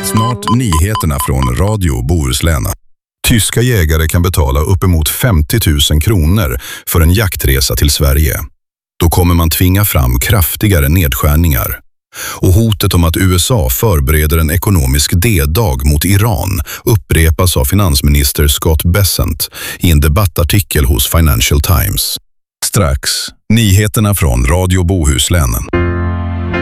Snart nyheterna från Radio Bohuslän. Tyska jägare kan betala uppemot 50 000 kronor för en jaktresa till Sverige. Då kommer man tvinga fram kraftigare nedskärningar. Och hotet om att USA förbereder en ekonomisk D-dag mot Iran upprepas av finansminister Scott Bessent i en debattartikel hos Financial Times. Strax, nyheterna från Radio Bohuslän.